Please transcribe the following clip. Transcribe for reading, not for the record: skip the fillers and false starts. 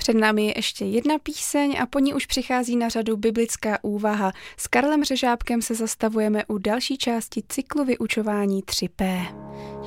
Před námi je ještě jedna píseň a po ní už přichází na řadu biblická úvaha. S Karlem Řežábkem se zastavujeme u další části cyklu vyučování 3P.